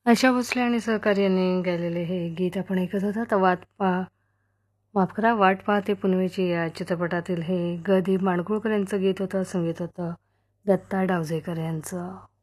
आशा भोसले आणि सहकारी यांनी गायलेले हे गीत आपण ऐकत होता. तर माफ करा, वाट पाहते पुनवेची या चित्रपटातील हे ग. दी. माडगुळकर यांचं गीत होतं. संगीत होतं दत्ता डावजेकर यांचं.